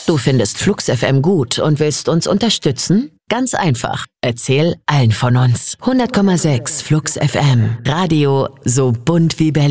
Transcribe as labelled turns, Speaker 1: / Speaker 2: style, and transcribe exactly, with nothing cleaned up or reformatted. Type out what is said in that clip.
Speaker 1: Du findest Flux F M gut und willst uns unterstützen? Ganz einfach. Erzähl allen von uns. hundert Komma sechs Flux F M. Radio so bunt wie Berlin.